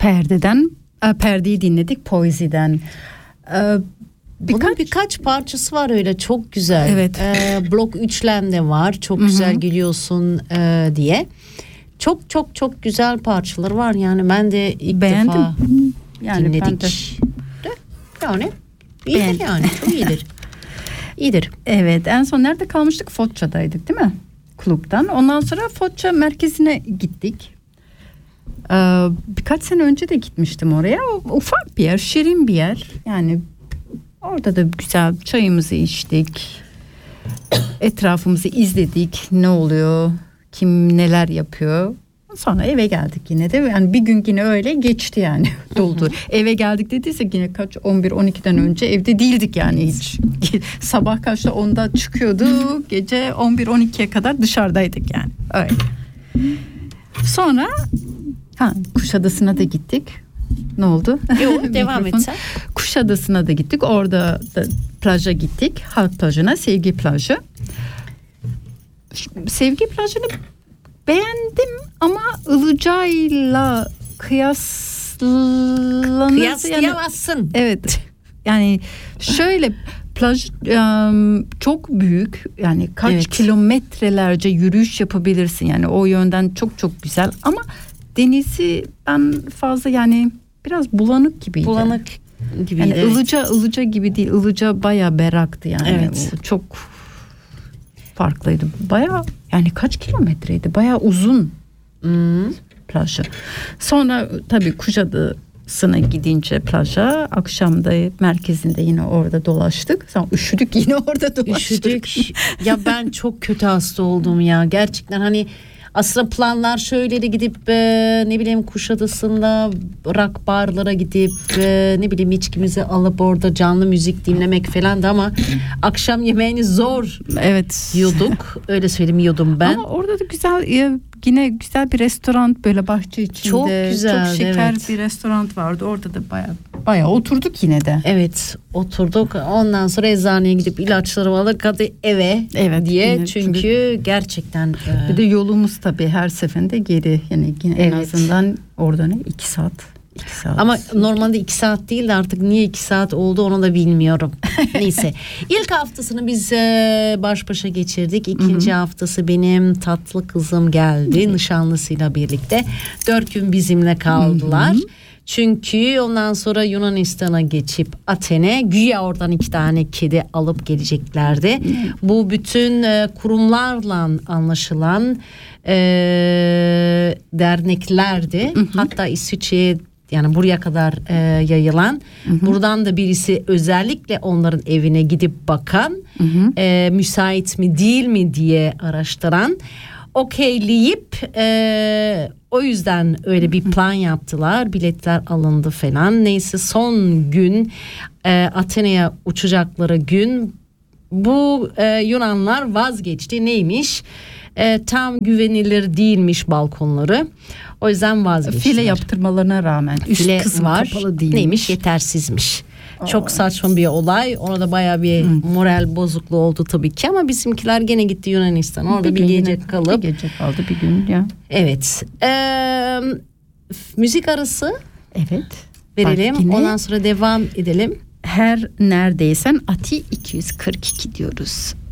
Perdeyi dinledik Poezy'den. Bunun birkaç parçası var öyle çok güzel. Evet. Blok 3'lerde var. Çok güzel gülüyorsun diye. Çok çok çok güzel parçalar var. Yani ben de ilk defa dinledik. Ben de. Yani iyidir yani. Çok iyidir. İyidir. Evet, en son nerede kalmıştık? Foça'daydık değil mi? Klubdan. Ondan sonra Foça merkezine gittik. Birkaç sene önce de gitmiştim oraya. Ufak bir yer, şirin bir yer. Yani orada da güzel çayımızı içtik. Etrafımızı izledik. Ne oluyor? Kim neler yapıyor? Sonra eve geldik yine de. Yani bir gün yine öyle geçti yani. Doldu. Eve geldik dediysek yine kaç 11-12'den önce evde değildik yani hiç. Sabah kaçta 10'da çıkıyorduk. Gece 11-12'ye kadar dışarıdaydık yani. Öyle. Sonra Kuşadası'na da gittik. Ne oldu? Yok, devam et sen. Kuşadası'na da gittik. Orada da plaja gittik. Halk plajına, Sevgi plajı. Sevgi plajını beğendim ama Ilıca'yla kıyaslayamazsın. Yani, evet. Yani şöyle plaj çok büyük. Yani kaç kilometrelerce yürüyüş yapabilirsin. Yani o yönden çok çok güzel ama denizi ben fazla yani biraz bulanık gibiydi. Bulanık gibiydi. Yani Ilıca gibi değil. Ilıca bayağı beraktı yani. Evet. Çok farklıydı. Bayağı yani kaç kilometreydi? Bayağı uzun plajı. Sonra tabii Kuşadası'na gidince plaja, akşamda merkezinde yine orada dolaştık. Sonra üşüdük, yine orada dolaştık. Üşüdük. Ya ben çok kötü hasta oldum ya. Gerçekten hani aslında planlar şöyle gidip ne bileyim Kuşadası'nda rock barlara gidip ne bileyim içkimizi alıp orada canlı müzik dinlemek falan da ama akşam yemeğini zor yiyorduk. Öyle söyleyeyim, yiyordum ben. Ama orada da güzel, yine güzel bir restoran böyle bahçe içinde. Çok güzel. Çok şeker bir restoran vardı. Orada da bayağı oturduk yine de. Evet, oturduk. Ondan sonra eczaneye gidip ilaçlarımı alır hadi eve diye. Yine, çünkü gerçekten bir de yolumuz tabii her seferinde geri. Yani yine en azından orada 2 saat. Ama normalde 2 saat değil de artık niye 2 saat oldu onu da bilmiyorum. Neyse. İlk haftasını biz baş başa geçirdik. İkinci haftası benim tatlı kızım geldi nişanlısıyla birlikte. 4 gün bizimle kaldılar. Çünkü ondan sonra Yunanistan'a geçip Athene, güya oradan 2 tane kedi alıp geleceklerdi. Bu bütün kurumlarla anlaşılan derneklerdi. Hatta İsviçre'ye, yani buraya kadar yayılan. Buradan da birisi özellikle onların evine gidip bakan, müsait mi değil mi diye araştıran, okeyleyip o yüzden öyle bir plan yaptılar. Biletler alındı falan. Neyse son gün Atina'ya uçacakları gün bu Yunanlar vazgeçti. Neymiş? Tam güvenilir değilmiş balkonları. O yüzden vazgeçtiler. File yaptırmalarına rağmen üst kısmı var. Kapalı değil. Neymiş? Yetersizmiş. Çok saçma bir olay. Ona da bayağı bir moral bozukluğu oldu tabii ki ama bizimkiler gene gitti Yunanistan. Orada bir gece kalıp. Bir gece kaldı, bir gün ya. Evet. Müzik arası. Evet. Verelim. Ondan sonra devam edelim. Her neredeysen Ati 242 diyoruz.